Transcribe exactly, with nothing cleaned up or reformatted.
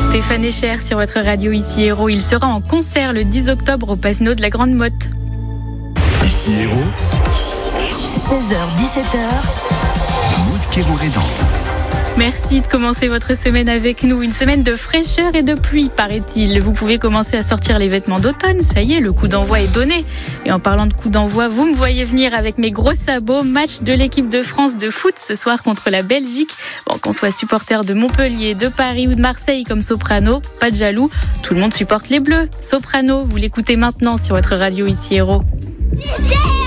Stéphane Echer sur votre radio Ici Héros. Il sera en concert le dix octobre au Pasino de la Grande Motte. Ici Héros, seize heures dix-sept heures. Maud Kérourédan. Merci de commencer votre semaine avec nous. Une semaine de fraîcheur et de pluie, paraît-il. Vous pouvez commencer à sortir les vêtements d'automne. Ça y est, le coup d'envoi est donné. Et en parlant de coup d'envoi, vous me voyez venir avec mes gros sabots. Match de l'équipe de France de foot ce soir contre la Belgique. Bon, qu'on soit supporter de Montpellier, de Paris ou de Marseille comme Soprano, pas de jaloux. Tout le monde supporte les Bleus. Soprano, vous l'écoutez maintenant sur votre radio Ici Héros. D J